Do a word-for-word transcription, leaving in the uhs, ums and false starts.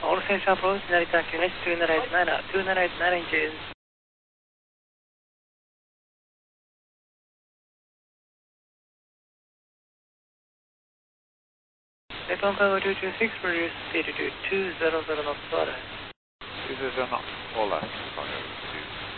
All station approach, Narita Q H two nine eight nine, two nine eight nine engines. Aircon power two two six, produce speed to two zero zero knots, order. two zero zero knots, all left.